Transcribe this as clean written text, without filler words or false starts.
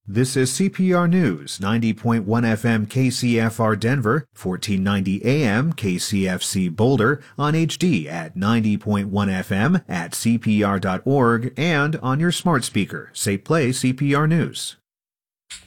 This is CPR News, 90.1 FM KCFR Denver, 1490 AM KCFC Boulder, on HD at 90.1 FM at CPR.org and on your smart speaker. Say play CPR News.